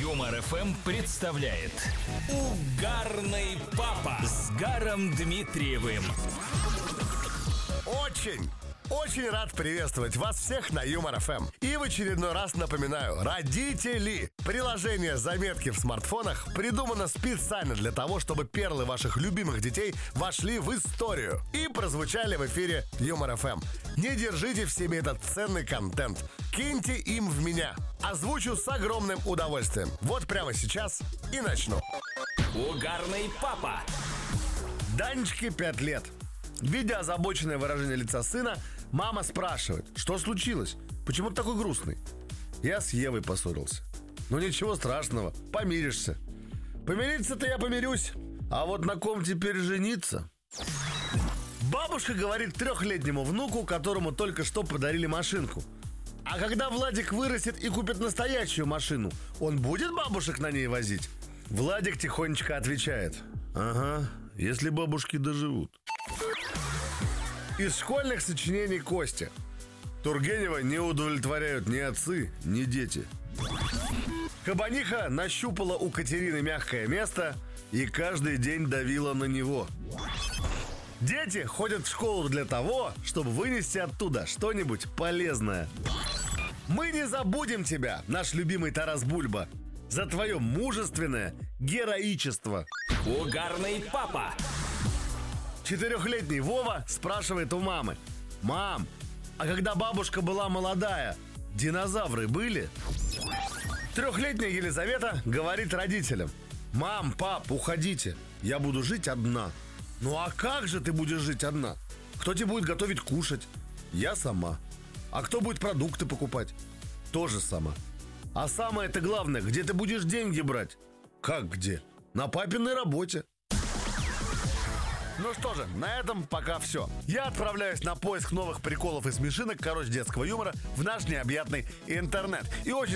Юмор ФМ представляет Угарный папа с Гаром Дмитриевым. Очень рад приветствовать вас всех на Юмор ФМ. И в очередной раз напоминаю, родители, приложение «Заметки» в смартфонах придумано специально для того, чтобы перлы ваших любимых детей вошли в историю и прозвучали в эфире Юмор ФМ. Не держите в себе этот ценный контент. Киньте им в меня. Озвучу с огромным удовольствием. Вот прямо сейчас и начну. Угарный папа. Данечке 5 лет. Видя озабоченное выражение лица сына, мама спрашивает, что случилось? Почему ты такой грустный? Я с Евой поссорился. Ну ничего страшного, помиришься. Помириться-то я помирюсь. А вот на ком теперь жениться? Бабушка говорит 3-летнему внуку, которому только что подарили машинку: а когда Владик вырастет и купит настоящую машину, он будет бабушек на ней возить? Владик тихонечко отвечает: ага, если бабушки доживут. Из школьных сочинений Кости. Тургенева не удовлетворяют ни отцы, ни дети. Кабаниха нащупала у Катерины мягкое место и каждый день давила на него. Дети ходят в школу для того, чтобы вынести оттуда что-нибудь полезное. Мы не забудем тебя, наш любимый Тарас Бульба, за твое мужественное героичество. Угарный папа. 4-летний Вова спрашивает у мамы: мам, а когда бабушка была молодая, динозавры были? 3-летняя Елизавета говорит родителям: мам, пап, уходите, я буду жить одна. Ну а как же ты будешь жить одна? Кто тебе будет готовить кушать? Я сама. А кто будет продукты покупать? Тоже сама. А самое-то главное, где ты будешь деньги брать? Как где? На папиной работе. Ну что же, на этом пока все. Я отправляюсь на поиск новых приколов и смешинок, детского юмора в наш необъятный интернет. И очень